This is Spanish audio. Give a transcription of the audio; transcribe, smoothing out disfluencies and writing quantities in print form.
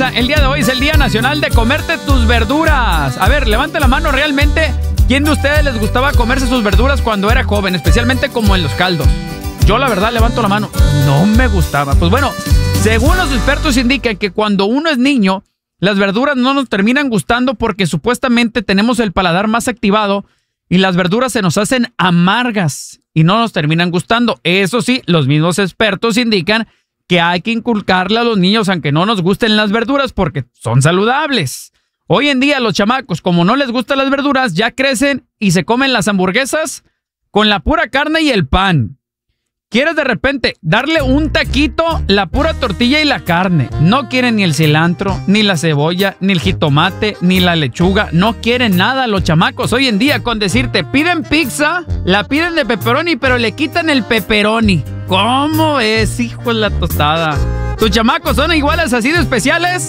raza, el día de hoy es el Día Nacional de Comerte tus verduras. A ver, levante la mano realmente. ¿Quién de ustedes les gustaba comerse sus verduras cuando era joven? Especialmente como en los caldos. Yo la verdad levanto la mano. No me gustaba. Pues bueno, según los expertos indican que cuando uno es niño, las verduras no nos terminan gustando porque supuestamente tenemos el paladar más activado y las verduras se nos hacen amargas y no nos terminan gustando. Eso sí, los mismos expertos indican que hay que inculcarle a los niños aunque no nos gusten las verduras porque son saludables. Hoy en día los chamacos, como no les gustan las verduras, ya crecen y se comen las hamburguesas con la pura carne y el pan. ¿Quieres de repente darle un taquito, la pura tortilla y la carne? No quieren ni el cilantro, ni la cebolla, ni el jitomate, ni la lechuga. No quieren nada los chamacos hoy en día. Con decirte, piden pizza, la piden de pepperoni, pero le quitan el pepperoni. ¿Cómo es, hijo de la tostada? ¿Tus chamacos son iguales así de especiales?